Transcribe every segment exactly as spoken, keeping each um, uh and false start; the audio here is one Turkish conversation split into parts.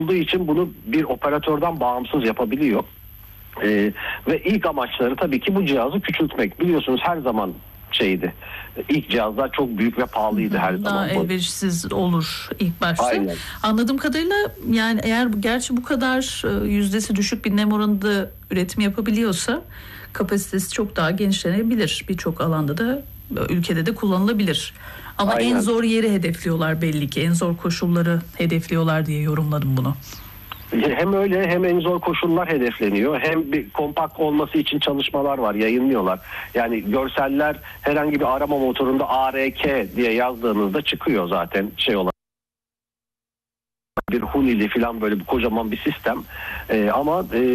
olduğu için bunu bir operatörden bağımsız yapabiliyor. Ee, ve ilk amaçları tabii ki bu cihazı küçültmek. Biliyorsunuz her zaman şeydi. İlk cihazlar çok büyük ve pahalıydı her Daha zaman. Daha elverişsiz olur ilk başta. Aynen. Anladığım kadarıyla yani eğer gerçi bu kadar yüzdesi düşük bir nem oranında üretim yapabiliyorsa kapasitesi çok daha genişlenebilir. Birçok alanda da ülkede de kullanılabilir. Ama Aynen. En zor yeri hedefliyorlar belli ki. En zor koşulları hedefliyorlar diye yorumladım bunu. Hem öyle hem en zor koşullar hedefleniyor. Hem bir kompakt olması için çalışmalar var, yayınlıyorlar. Yani görseller herhangi bir arama motorunda A R K diye yazdığınızda çıkıyor zaten şey olarak. Bir Hunili falan böyle bir kocaman bir sistem. Ee, ama e,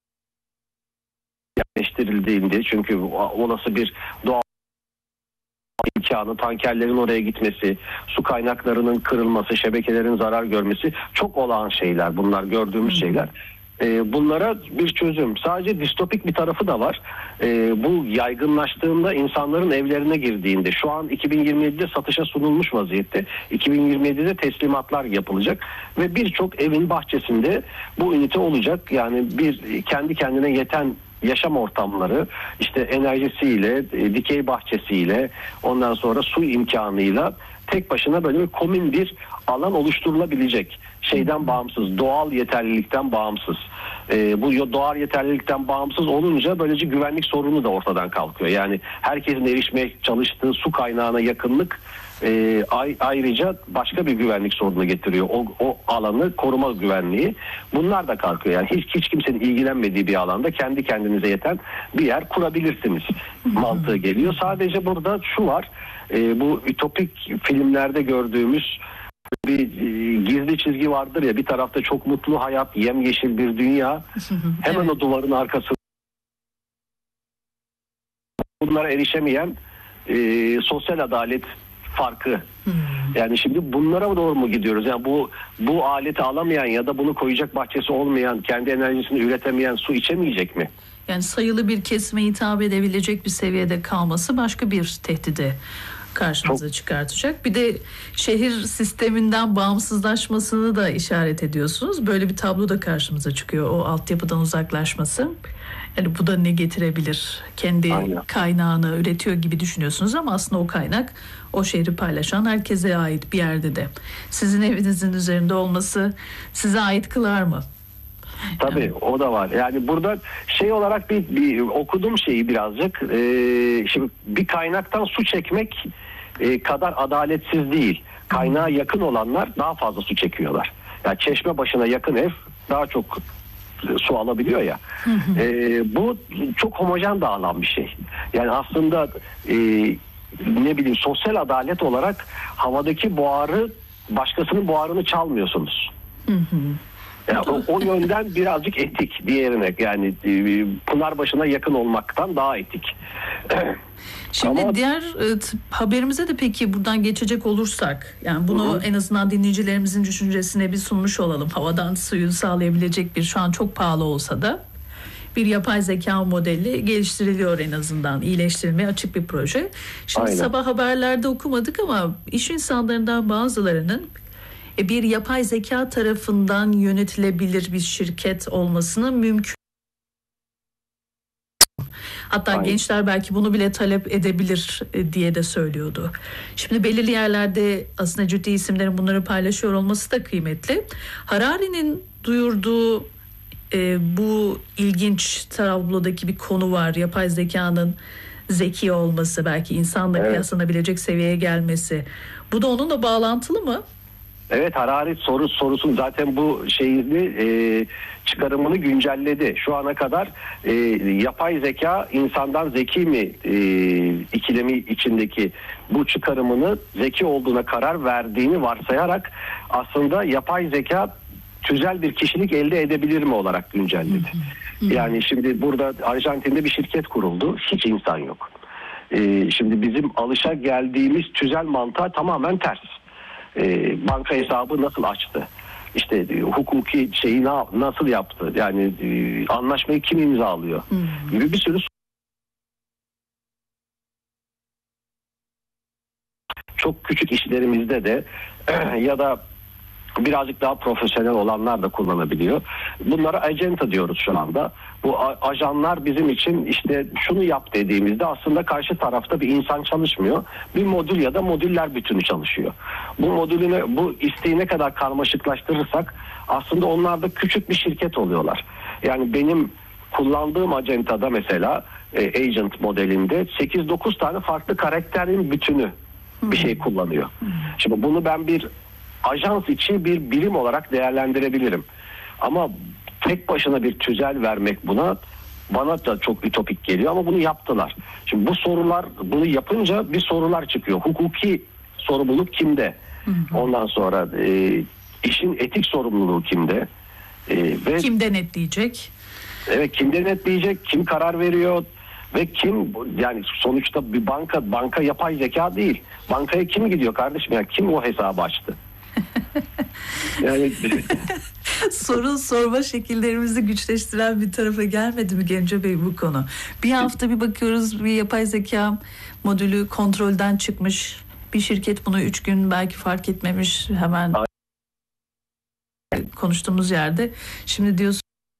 yerleştirildiğinde çünkü olası bir doğal imkanı, tankerlerin oraya gitmesi, su kaynaklarının kırılması, şebekelerin zarar görmesi çok olağan şeyler. Bunlar gördüğümüz hmm. şeyler. Ee, bunlara bir çözüm. Sadece distopik bir tarafı da var. Ee, bu yaygınlaştığında insanların evlerine girdiğinde şu an iki bin yirmi yedide satışa sunulmuş vaziyette. iki bin yirmi yedide teslimatlar yapılacak ve birçok evin bahçesinde bu ünite olacak. Yani bir kendi kendine yeten yaşam ortamları, işte enerjisiyle, e, dikey bahçesiyle, ondan sonra su imkanıyla tek başına böyle bir komün bir alan oluşturulabilecek. Şeyden bağımsız, doğal yeterlilikten bağımsız. E, bu doğal yeterlilikten bağımsız olunca böylece güvenlik sorunu da ortadan kalkıyor. Yani herkesin erişmeye çalıştığı su kaynağına yakınlık e, ay, ayrıca başka bir güvenlik sorunu getiriyor. O, o alanı koruma güvenliği. Bunlar da kalkıyor. Yani hiç hiç kimsenin ilgilenmediği bir alanda kendi kendinize yeten bir yer kurabilirsiniz mantığı geliyor. Sadece burada şu var. E, bu ütopik filmlerde gördüğümüz bir e, gizli çizgi vardır ya, bir tarafta çok mutlu hayat, yemyeşil bir dünya. Hemen evet. O duvarın arkasında bunlara erişemeyen e, sosyal adalet farkı. Hmm. Yani şimdi bunlara doğru mu gidiyoruz? Yani bu bu aleti alamayan ya da bunu koyacak bahçesi olmayan, kendi enerjisini üretemeyen su içemeyecek mi? Yani sayılı bir kesime hitap edebilecek bir seviyede kalması başka bir tehdidi karşımıza Çok... çıkartacak. Bir de şehir sisteminden bağımsızlaşmasını da işaret ediyorsunuz. Böyle bir tablo da karşımıza çıkıyor. O altyapıdan uzaklaşması. Yani bu da ne getirebilir? Kendi Aynen. kaynağını üretiyor gibi düşünüyorsunuz ama aslında o kaynak o şehri paylaşan herkese ait bir yerde de. Sizin evinizin üzerinde olması size ait kılar mı? Tabii yani. O da var. Yani burada şey olarak bir, bir okudum şeyi birazcık. Ee, şimdi bir kaynaktan su çekmek e, kadar adaletsiz değil. Kaynağa yakın olanlar daha fazla su çekiyorlar. Yani çeşme başına yakın ev daha çok su alabiliyor ya. Hı hı. E, bu çok homojen dağılan bir şey. Yani aslında e, ne bileyim sosyal adalet olarak havadaki buharı başkasının buharını çalmıyorsunuz. Hı hı. Yani o, o yönden birazcık etik diğerine, yani e, pınar başına yakın olmaktan daha etik. Şimdi Ama... diğer e, haberimize de peki buradan geçecek olursak, yani bunu Hı-hı. en azından dinleyicilerimizin düşüncesine bir sunmuş olalım. Havadan suyu sağlayabilecek bir, şu an çok pahalı olsa da bir yapay zeka modeli geliştiriliyor, en azından iyileştirilmeye açık bir proje. Şimdi Aynen. sabah haberlerde okumadık ama iş insanlarından bazılarının bir yapay zeka tarafından yönetilebilir bir şirket olmasını mümkün. Hatta Aynen. gençler belki bunu bile talep edebilir diye de söylüyordu. Şimdi belirli yerlerde aslında ciddi isimlerin bunları paylaşıyor olması da kıymetli. Harari'nin duyurduğu e, bu ilginç tablodaki bir konu var. Yapay zekanın zeki olması, belki insanla evet. kıyaslanabilecek seviyeye gelmesi. Bu da onunla bağlantılı mı? Evet, Harari soru sorusun zaten bu şeyini e, çıkarımını güncelledi. Şu ana kadar e, yapay zeka insandan zeki mi e, ikilemi içindeki bu çıkarımını zeki olduğuna karar verdiğini varsayarak aslında yapay zeka tüzel bir kişilik elde edebilir mi olarak güncelledi. Yani şimdi burada Arjantin'de bir şirket kuruldu. Hiç insan yok. E, şimdi bizim alışa geldiğimiz tüzel mantığa tamamen ters. E, banka hesabı nasıl açtı? İşte e, hukuki şeyi na, nasıl yaptı? Yani e, anlaşmayı kim imzalıyor? Hmm. Gibi bir sürü çok küçük işlerimizde de ya da Birazcık daha profesyonel olanlar da kullanabiliyor. Bunlara agenta diyoruz şu anda. Bu ajanlar bizim için işte şunu yap dediğimizde aslında karşı tarafta bir insan çalışmıyor. Bir modül ya da modüller bütünü çalışıyor. Bu modülünü, bu isteği ne kadar karmaşıklaştırırsak aslında onlar da küçük bir şirket oluyorlar. Yani benim kullandığım acentada mesela e, agent modelinde sekiz dokuz tane farklı karakterin bütünü bir şey kullanıyor. Şimdi bunu ben bir ajans içi bir birim olarak değerlendirebilirim. Ama tek başına bir tüzel vermek buna bana da çok ütopik geliyor ama bunu yaptılar. Şimdi bu sorular, bunu yapınca bir sorular çıkıyor. Hukuki sorumluluk kimde? Hı hı. Ondan sonra e, işin etik sorumluluğu kimde? E, ve kim denetleyecek? Evet, kim denetleyecek? Kim karar veriyor? Ve kim, yani sonuçta bir banka banka yapay zeka değil. Bankaya kim gidiyor kardeşim? Yani kim o hesabı açtı? Yani soru sorma şekillerimizi güçleştiren bir tarafa gelmedi mi Genco Bey bu konu? Bir hafta bir bakıyoruz, bir yapay zeka modülü kontrolden çıkmış. Bir şirket bunu üç gün belki fark etmemiş, hemen konuştuğumuz yerde. Şimdi diyorsun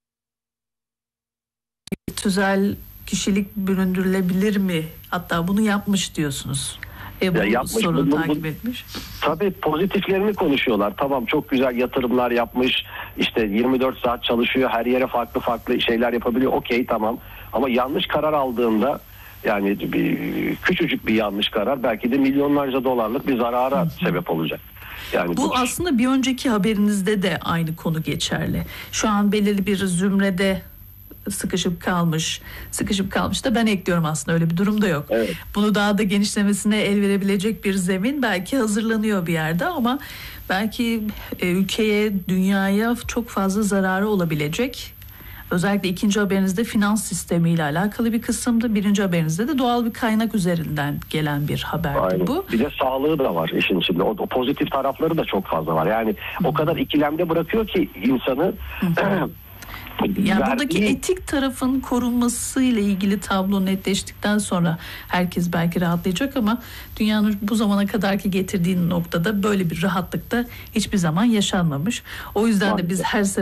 tüzel kişilik büründürülebilir mi? Hatta bunu yapmış diyorsunuz. E, bu yapmış, sorunu bu, takip bu, etmiş. Tabii pozitiflerini konuşuyorlar. Tamam, çok güzel yatırımlar yapmış. İşte yirmi dört saat çalışıyor. Her yere farklı farklı şeyler yapabiliyor. Okey, tamam. Ama yanlış karar aldığında, yani bir, küçücük bir yanlış karar belki de milyonlarca dolarlık bir zarara Hı. sebep olacak. Yani bu, bu aslında bir önceki haberinizde de aynı konu geçerli. Şu an belirli bir zümrede sıkışıp kalmış. Sıkışıp kalmış da ben ekliyorum, aslında öyle bir durum da yok. Evet. Bunu daha da genişlemesine el verebilecek bir zemin belki hazırlanıyor bir yerde ama belki e, ülkeye, dünyaya çok fazla zararı olabilecek. Özellikle ikinci haberinizde finans sistemiyle alakalı bir kısımdı. Birinci haberinizde de doğal bir kaynak üzerinden gelen bir haberdi. Aynen. Bu. Bir de sağlığı da var işin içinde. O, o pozitif tarafları da çok fazla var. Yani Hı-hı. o kadar ikilemde bırakıyor ki insanı. Yani verdiği... buradaki etik tarafın korunması ile ilgili tablo netleştikten sonra herkes belki rahatlayacak ama dünyanın bu zamana kadarki getirdiği noktada böyle bir rahatlık da hiçbir zaman yaşanmamış. O yüzden de biz her sefer